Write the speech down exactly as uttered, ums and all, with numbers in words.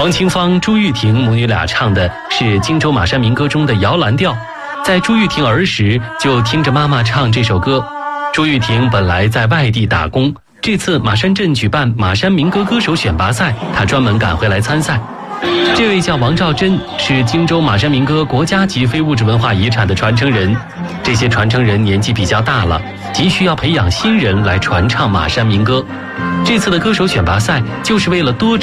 黄清芳、朱玉婷母女俩唱的是荆州马山民歌中的摇篮调。在朱玉婷儿时就听着妈妈唱这首歌。朱玉婷本来在外地打工，这次马山镇举办马山民歌歌手选拔赛，她专门赶回来参赛。这位叫王兆珍，是荆州马山民歌国家级非物质文化遗产的传承人。这些传承人年纪比较大了，急需要培养新人来传唱马山民歌。这次的歌手选拔赛就是为了多